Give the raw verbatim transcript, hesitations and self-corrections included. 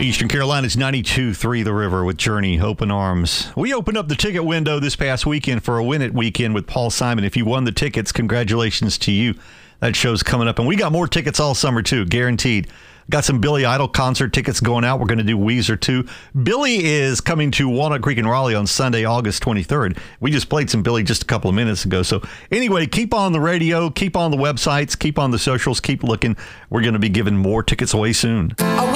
Eastern Carolina's ninety-two point three The River with Journey, Open Arms. We opened up the ticket window this past weekend for a Win It weekend with Paul Simon. If you won the tickets, congratulations to you. That show's coming up. And we got more tickets all summer, too, guaranteed. Got some Billy Idol concert tickets going out. We're going to do Weezer, too. Billy is coming to Walnut Creek in Raleigh on Sunday, August twenty-third. We just played some Billy just a couple of minutes ago. So anyway, keep on the radio, keep on the websites, keep on the socials, keep looking. We're going to be giving more tickets away soon.